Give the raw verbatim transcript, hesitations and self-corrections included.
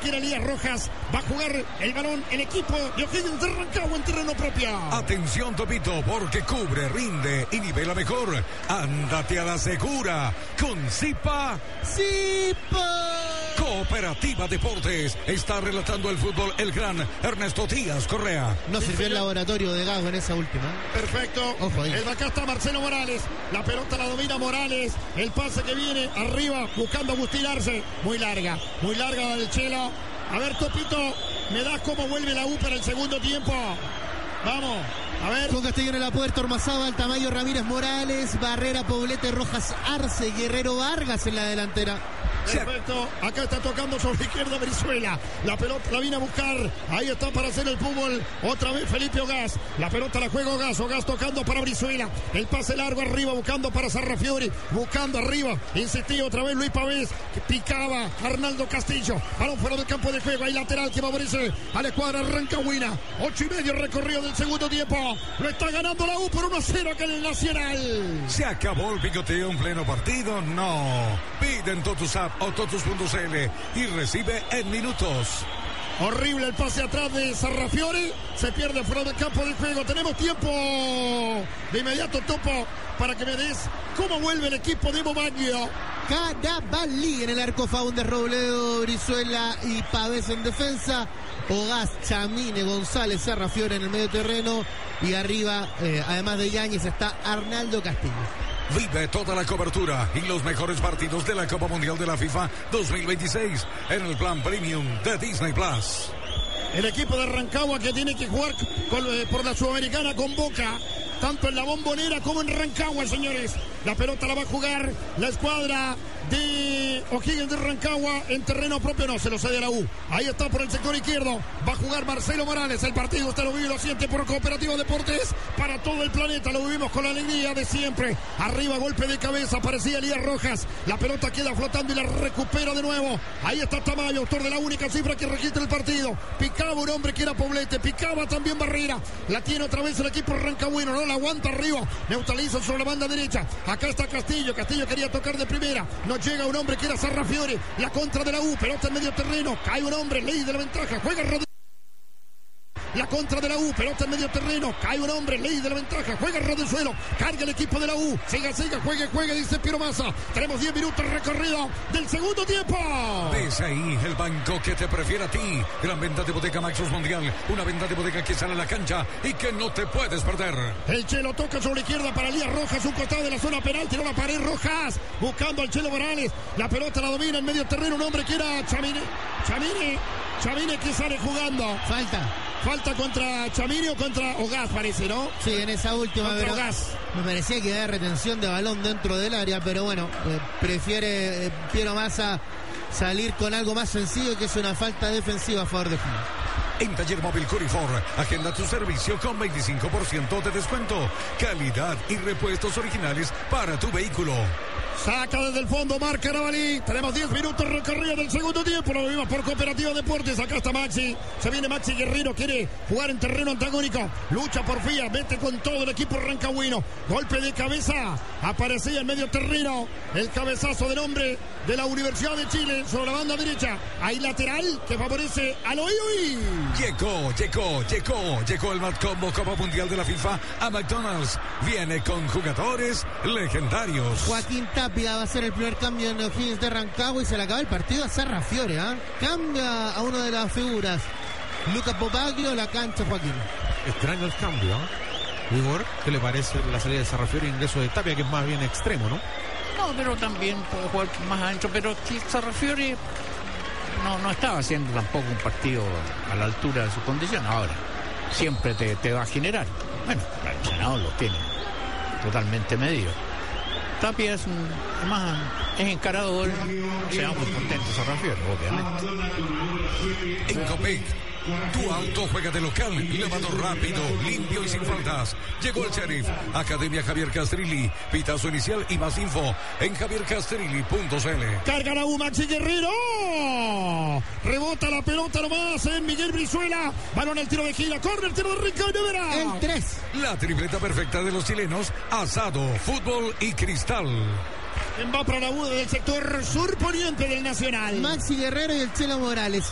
quiere Elías Rojas. Va a jugar el balón el equipo de O'Higgins de Rancagua en terreno propio. Atención, Topito, porque cubre, rinde y nivela mejor. Ándate a la segura con Zipa. ¡Zipa! Cooperativa Deportes. Está relatando el fútbol el gran Ernesto Díaz Correa. No Sí, sirvió el señor. laboratorio de Gago en esa última. Perfecto. Ojo ahí. El de acá está Marcelo Morales. La pelota la domina Morales. El pase que viene arriba buscando Agustín Arce. Muy larga. Muy larga del Chelo. A ver, Topito, me das cómo vuelve la U para el segundo tiempo. Vamos. A ver. Con Castellón en la puerta, Ormazábal, Tamayo, Ramírez, Morales, Barrera, Poblete, Rojas, Arce, Guerrero, Vargas en la delantera. Perfecto, acá está tocando sobre izquierda Brizuela. La pelota la viene a buscar. Ahí está para hacer el fútbol. Otra vez Felipe Ogaz. La pelota la juega Ogaz. Ogaz tocando para Brizuela. El pase largo arriba buscando para Sarrafiori. Buscando arriba. Insistía otra vez Luis Pavés. Que picaba Arnaldo Castillo. Balón fuera del campo de juego. Hay lateral que favorece a la escuadra rancagüina. Ocho y medio recorrido del segundo tiempo. Lo está ganando la U por uno a cero acá en el Nacional. ¿Se acabó el picoteo en pleno partido? No. Pide en Totus App o Totus punto c l y recibe en minutos. Horrible el pase atrás de Sarrafiori. Se pierde fuera del campo de juego. Tenemos tiempo de inmediato, Topo, para que me des cómo vuelve el equipo de Momaño. Carabalí en el arco, Faúndez, Robledo, Brizuela y Pavés en defensa. Ogaz, Chamine, González, Sarrafiori en el medio terreno. Y arriba, eh, además de Yáñez, está Arnaldo Castillo. Vive toda la cobertura y los mejores partidos de la Copa Mundial de la FIFA dos mil veintiséis en el plan Premium de Disney Plus. El equipo de Rancagua que tiene que jugar con, eh, por la Sudamericana con Boca, tanto en la Bombonera como en Rancagua, señores. La pelota la va a jugar la escuadra de O'Higgins de Rancagua en terreno propio. No, se lo cede a la U. Ahí está por el sector izquierdo. Va a jugar Marcelo Morales. El partido usted lo vive y lo siente por Cooperativa Deportes. Para todo el planeta lo vivimos con la alegría de siempre. Arriba, golpe de cabeza. Aparecía Elías Rojas. La pelota queda flotando y la recupera de nuevo. Ahí está Tamayo, autor de la única cifra que registra el partido. Picaba un hombre que era Poblete. Picaba también Barrera. La tiene otra vez el equipo rancagüino. No la aguanta arriba. Neutraliza sobre la banda derecha. Acá está Castillo. Castillo quería tocar de primera. No llega un hombre que era Sarrafiori. La contra de la U. Pelota en medio terreno. Cae un hombre. Ley de la ventaja. Juega Rodríguez. La contra de la U, pelota en medio terreno, cae un hombre, ley de la ventaja, juega el del suelo, carga el equipo de la U, siga, siga, juegue, juegue, dice Piero Massa. Tenemos diez minutos recorrido del segundo tiempo. Ves ahí el banco que te prefiere a ti. Gran venta de bodega Maxus Mundial, una venta de bodega que sale a la cancha y que no te puedes perder. El Chelo toca sobre la izquierda para Elías Rojas, un costado de la zona penal, tiró la pared Rojas, buscando al Chelo Morales, la pelota la domina en medio terreno, un hombre que era Chamine, Chamine, Chamine que sale jugando. Falta. Falta contra Chamine o contra Ogaz, parece, ¿no? Sí, en esa última, Contra pero Ogaz. me parecía que había retención de balón dentro del área, pero bueno, eh, prefiere eh, Piero Massa salir con algo más sencillo, que es una falta defensiva a favor de Fútbol. En Taller Móvil Curifor, agenda tu servicio con veinticinco por ciento de descuento, calidad y repuestos originales para tu vehículo. Saca desde el fondo, marca Carabalí. Tenemos diez minutos recorrido del segundo tiempo. Lo vimos por Cooperativa Deportes. Acá está Maxi. Se viene Maxi Guerrero. Quiere jugar en terreno antagónico. Lucha por Fía. Mete con todo el equipo rancagüino. Golpe de cabeza. Aparecía en medio terreno. El cabezazo del hombre de la Universidad de Chile sobre la banda derecha. Hay lateral que favorece al Oioi. Llegó, llegó, llegó, llegó el Mad Combo Copa Mundial de la FIFA a McDonald's. Viene con jugadores legendarios. Joaquín Tapia va a ser el primer cambio en O'Higgins de Rancagua y se le acaba el partido a Sarrafiori, ¿eh? Cambia a una de las figuras. Lucas Popaglio, la cancha Joaquín. Extraño el cambio, ¿eh? Igor, ¿qué le parece la salida de Sarrafiori y ingreso de Tapia, que es más bien extremo, ¿no? No, pero también puede jugar más adentro, pero Sarrafiori no, no estaba haciendo tampoco un partido a la altura de su condición. Ahora, siempre te, te va a generar. Bueno, el entrenador lo tiene totalmente medido. Tapia es un, más es encarador, se va muy contento Sarrafiori, obviamente. En Copec, tu auto juega de local, lavado rápido, limpio y sin faltas. Llegó el Sheriff, Academia Javier Castrilli, pitazo inicial y más info en javier castrilli punto c l. Carga la U, Maxi Guerrero. Rebota la pelota nomás en Miguel Brizuela. Balón al tiro de gira, corre el tiro de Ricardo Nevera. El tres. La tripleta perfecta de los chilenos, asado, fútbol y cristal. En va para la U del sector sur poniente del Nacional. Maxi Guerrero y el Chelo Morales.